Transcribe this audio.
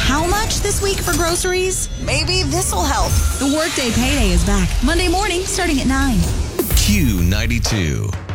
how much this week for groceries? Maybe this will help. The Workday Payday is back Monday morning starting at 9. Q92.